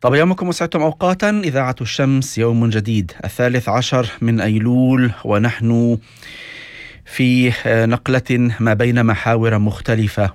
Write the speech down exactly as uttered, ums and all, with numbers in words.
طب يومكم وسعتم أوقاتا. إذاعة الشمس، يوم جديد، الثالث عشر من أيلول، ونحن في نقلة ما بين محاور مختلفة